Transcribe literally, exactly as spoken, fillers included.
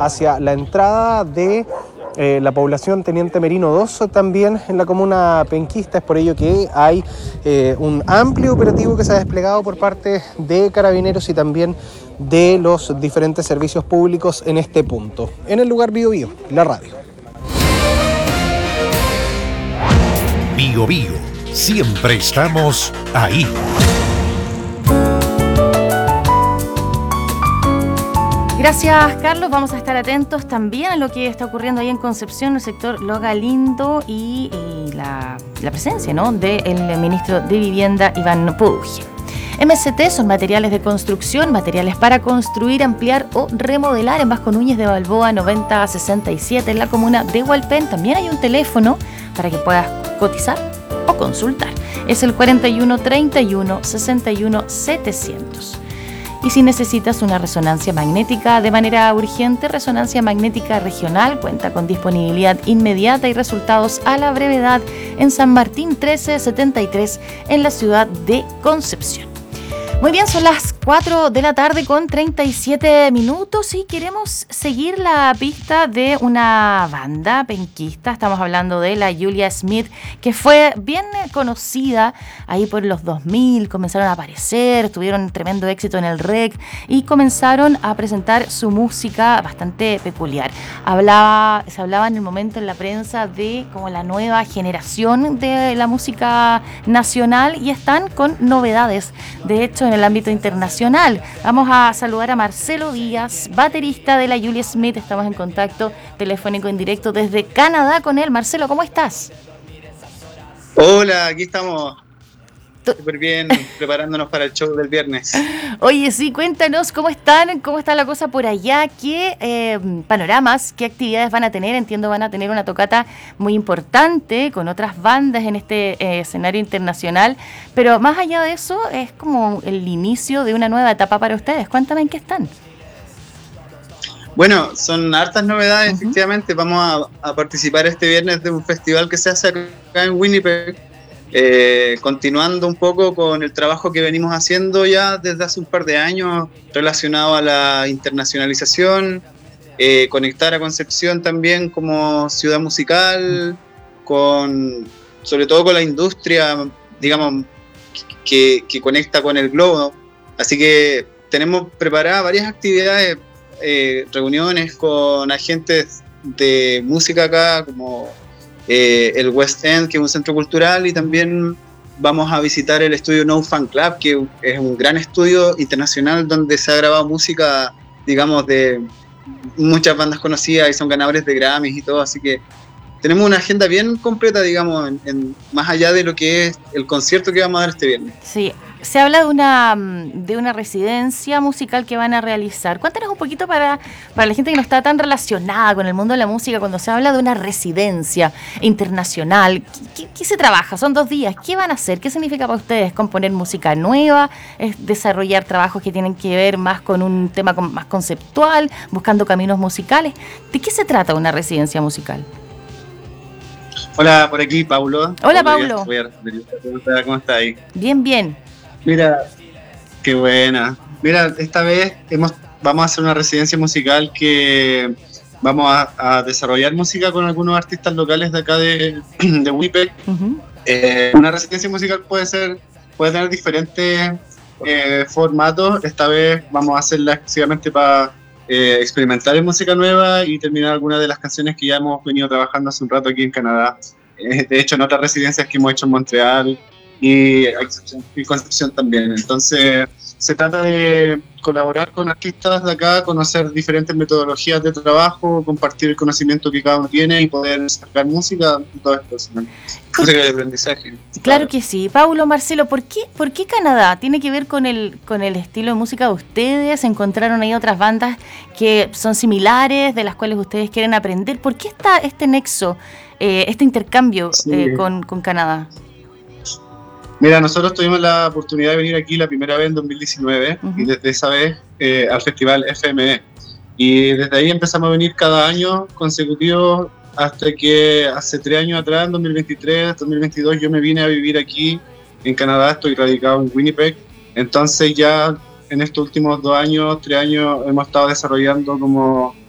hacia la entrada de eh, la población Teniente Merino dos, también en la comuna penquista. Es por ello que hay eh, un amplio operativo que se ha desplegado por parte de Carabineros y también de los diferentes servicios públicos en este punto. En el lugar Bío Bío, la radio. Bío Bío, siempre estamos ahí. Gracias, Carlos. Vamos a estar atentos también a lo que está ocurriendo ahí en Concepción, en el sector Loga Lindo, y, y la, la presencia, ¿no?, del ministro de Vivienda, Iván Puduje. M S T son materiales de construcción, materiales para construir, ampliar o remodelar en Vasco Núñez de Balboa noventa sesenta y siete en la comuna de Hualpén. También hay un teléfono para que puedas cotizar o consultar. Es el cuarenta y uno treinta y uno sesenta y uno setecientos. Y si necesitas una resonancia magnética de manera urgente, Resonancia Magnética Regional cuenta con disponibilidad inmediata y resultados a la brevedad en San Martín trece setenta y tres en la ciudad de Concepción. Muy bien, son las cuatro de la tarde con treinta y siete minutos y queremos seguir la pista de una banda penquista. Estamos hablando de la Julia Smith, que fue bien conocida ahí por los dos mil, comenzaron a aparecer, tuvieron tremendo éxito en el rec y comenzaron a presentar su música bastante peculiar. Hablaba, se hablaba en el momento en la prensa de como la nueva generación de la música nacional y están con novedades. De hecho, en el ámbito internacional. Vamos a saludar a Marcelo Díaz, baterista de la Julia Smith. Estamos en contacto telefónico en directo desde Canadá con él. Marcelo, ¿cómo estás? Hola, aquí estamos súper bien, preparándonos para el show del viernes. Oye, sí, cuéntanos cómo están, cómo está la cosa por allá, qué eh, panoramas, qué actividades van a tener. Entiendo van a tener una tocata muy importante con otras bandas en este eh, escenario internacional, pero más allá de eso es como el inicio de una nueva etapa para ustedes. Cuéntame en qué están. Bueno, son hartas novedades, uh-huh. Efectivamente. Vamos a, a participar este viernes de un festival que se hace acá en Winnipeg. Eh, continuando un poco con el trabajo que venimos haciendo ya desde hace un par de años relacionado a la internacionalización, eh, conectar a Concepción también como ciudad musical, con, sobre todo con la industria, digamos, que, que conecta con el globo. Así que tenemos preparadas varias actividades, eh, reuniones con agentes de música acá, como Eh, el West End, que es un centro cultural, y también vamos a visitar el estudio No Fan Club, que es un gran estudio internacional donde se ha grabado música, digamos, de muchas bandas conocidas y son ganadores de Grammys y todo, así que tenemos una agenda bien completa, digamos, en, en, más allá de lo que es el concierto que vamos a dar este viernes. Sí, se habla de una de una residencia musical que van a realizar. Cuéntanos un poquito para, para la gente que no está tan relacionada con el mundo de la música, cuando se habla de una residencia internacional, ¿qué, qué, qué se trabaja? Son dos días, ¿qué van a hacer? ¿Qué significa para ustedes componer música nueva? ¿Es desarrollar trabajos que tienen que ver más con un tema más conceptual, buscando caminos musicales? ¿De qué se trata una residencia musical? Hola, por aquí, Paulo. Hola, Paulo. ¿Cómo está ahí? Bien, bien. Mira, qué buena. Mira, esta vez hemos, vamos a hacer una residencia musical que vamos a, a desarrollar música con algunos artistas locales de acá de, de Winnipeg. Uh-huh. Eh, una residencia musical puede ser, puede tener diferentes eh, formatos. Esta vez vamos a hacerla exclusivamente para eh, experimentar en música nueva y terminar algunas de las canciones que ya hemos venido trabajando hace un rato aquí en Canadá. Eh, de hecho, en otras residencias que hemos hecho en Montreal y, y Concepción también. Entonces, se trata de colaborar con artistas de acá, conocer diferentes metodologías de trabajo, compartir el conocimiento que cada uno tiene y poder sacar música y todo esto. Música de aprendizaje. Claro que sí. Paulo, Marcelo, ¿por qué, ¿por qué Canadá? ¿Tiene que ver con el, con el estilo de música de ustedes? ¿Encontraron ahí otras bandas que son similares, de las cuales ustedes quieren aprender? ¿Por qué está este nexo, eh, este intercambio sí. eh, con, con Canadá? Mira, nosotros tuvimos la oportunidad de venir aquí la primera vez en dos mil diecinueve uh-huh. y desde esa vez eh, al festival F M E. Y desde ahí empezamos a venir cada año consecutivo hasta que hace tres años atrás, en dos mil veintitrés, dos mil veintidós, yo me vine a vivir aquí en Canadá, estoy radicado en Winnipeg. Entonces ya en estos últimos dos años, tres años, hemos estado desarrollando como